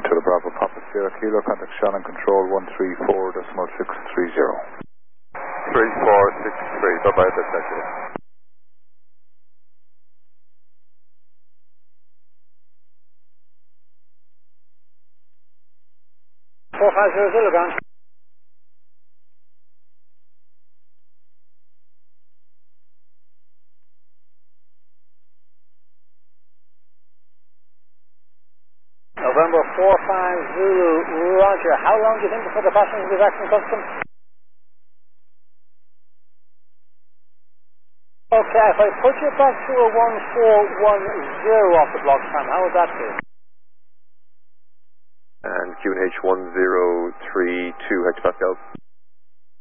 Hotel Bravo Papa Sierra Kilo, contact Shannon Control 134.630. 3463, bye-bye, that's accurate. 4500 Zulu, November 45 Zulu, Roger. How long do you think before the passenger will be back from customs? Okay, if I put you back to a 1410 off the block time, how would that be? And QNH 1032 hectopascal.